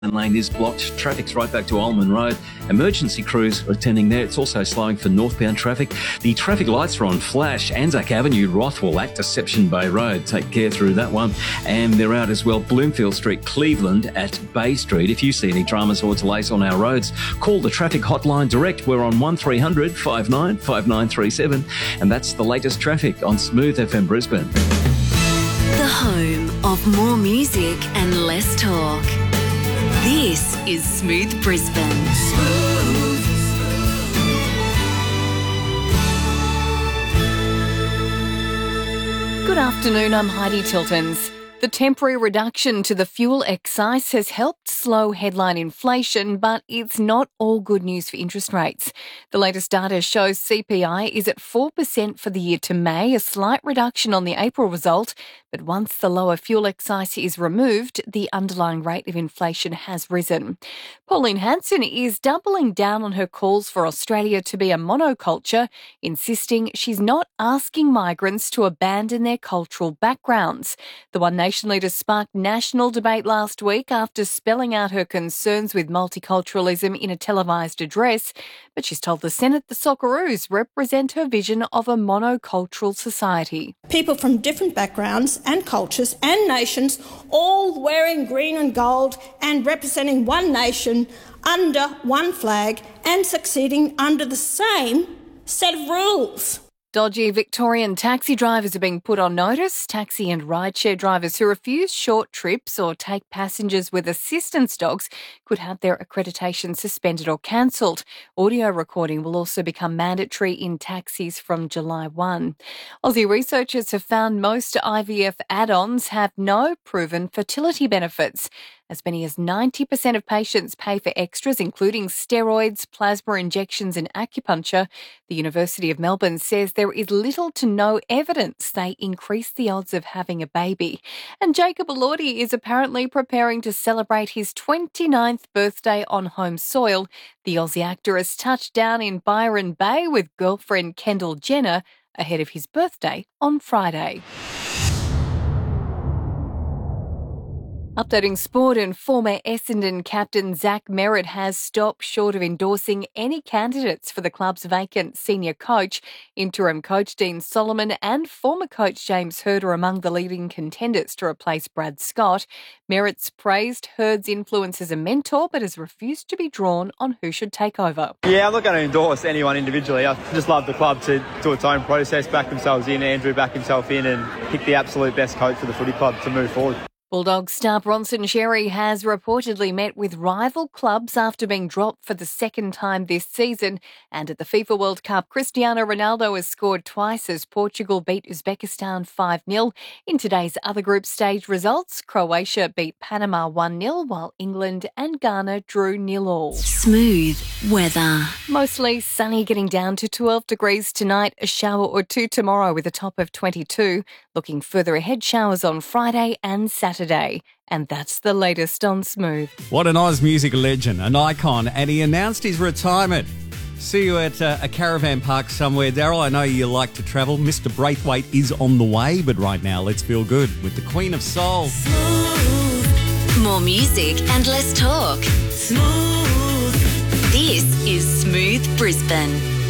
lane is blocked. Traffic's right back to Ulman Road. Emergency crews are attending there. It's also slowing for northbound traffic. The traffic lights are on flash. Anzac Avenue, Rothwell at Deception Bay Road. Take care through that one. And they're out as well. Bloomfield Street, Cleveland at Bay Street. If you see any dramas or delays on our roads, call the traffic hotline direct. We're on 1300 59 5937. And that's the latest traffic on Smooth FM Brisbane. The home of more music and less talk. This is Smooth Brisbane. Good afternoon, I'm Heidi Tiltons. The temporary reduction to the fuel excise has helped slow headline inflation, but it's not all good news for interest rates. The latest data shows CPI is at 4% for the year to May, a slight reduction on the April result. But once the lower fuel excise is removed, the underlying rate of inflation has risen. Pauline Hanson is doubling down on her calls for Australia to be a monoculture, insisting she's not asking migrants to abandon their cultural backgrounds. The One Nation leader sparked national debate last week after spelling out her concerns with multiculturalism in a televised address, but she's told the Senate the Socceroos represent her vision of a monocultural society. People from different backgrounds and cultures and nations all wearing green and gold and representing one nation under one flag and succeeding under the same set of rules. Dodgy Victorian taxi drivers are being put on notice. Taxi and rideshare drivers who refuse short trips or take passengers with assistance dogs could have their accreditation suspended or cancelled. Audio recording will also become mandatory in taxis from July 1. Aussie researchers have found most IVF add-ons have no proven fertility benefits. As many as 90% of patients pay for extras, including steroids, plasma injections and acupuncture. The University of Melbourne says there is little to no evidence they increase the odds of having a baby. And Jacob Elordi is apparently preparing to celebrate his 29th birthday on home soil. The Aussie actor has touched down in Byron Bay with girlfriend Kendall Jenner ahead of his birthday on Friday. Updating sport, and former Essendon captain Zach Merritt has stopped short of endorsing any candidates for the club's vacant senior coach. Interim coach Dean Solomon and former coach James Hird are among the leading contenders to replace Brad Scott. Merritt's praised Hird's influence as a mentor, but has refused to be drawn on who should take over. Yeah, I'm not going to endorse anyone individually. I just love the club to do its own process, back themselves in, Andrew back himself in, and pick the absolute best coach for the footy club to move forward. Bulldogs star Bronson Xerri has reportedly met with rival clubs after being dropped for the second time this season. And at the FIFA World Cup, Cristiano Ronaldo has scored twice as Portugal beat Uzbekistan 5-0. In today's other group stage results, Croatia beat Panama 1-0, while England and Ghana drew 0-0. Smooth weather. Mostly sunny, getting down to 12 degrees tonight, a shower or two tomorrow with a top of 22. Looking further ahead, showers on Friday and Saturday. And that's the latest on Smooth. What an Oz music legend, an icon, and he announced his retirement. See you at a caravan park somewhere. Daryl, I know you like to travel. Mr. Braithwaite is on the way, but right now let's feel good with the Queen of Soul. Smooth. More music and less talk. Smooth. This is Smooth Brisbane.